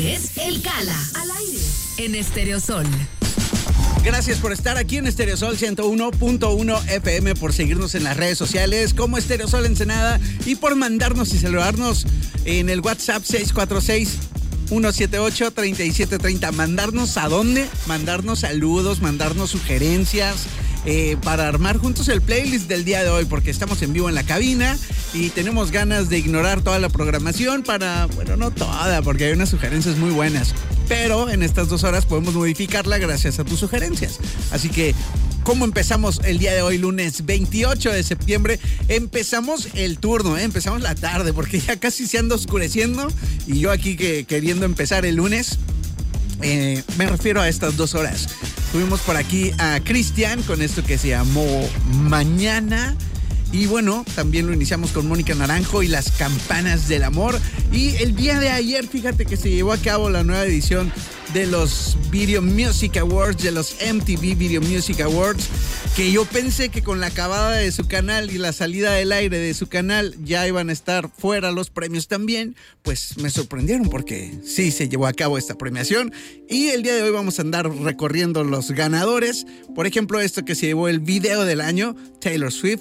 es El Cala, al aire, en Estéreo Sol. Gracias por estar aquí en Estéreo Sol 101.1 FM, por seguirnos en las redes sociales como Estéreo Sol Ensenada y por mandarnos y saludarnos en el WhatsApp 646-178-3730. ¿Mandarnos a dónde? Mandarnos saludos, mandarnos sugerencias para armar juntos el playlist del día de hoy, porque estamos en vivo en la cabina y tenemos ganas de ignorar toda la programación bueno, no toda, porque hay unas sugerencias muy buenas, pero en estas 2 horas podemos modificarla gracias a tus sugerencias. Así que, ¿cómo empezamos el día de hoy, lunes 28 de septiembre? Empezamos el turno, empezamos la tarde, porque ya casi se anda oscureciendo y yo aquí queriendo empezar el lunes. Me refiero a estas 2 horas. Tuvimos por aquí a Cristian con esto que se llamó Mañana. Y bueno, también lo iniciamos con Mónica Naranjo y las campanas del amor. Y el día de ayer, fíjate que se llevó a cabo la nueva edición de los Video Music Awards, de los MTV Video Music Awards, que yo pensé que con la acabada de su canal y la salida del aire de su canal ya iban a estar fuera los premios también. Pues me sorprendieron porque sí se llevó a cabo esta premiación y el día de hoy vamos a andar recorriendo los ganadores. Por ejemplo, esto que se llevó el video del año, Taylor Swift,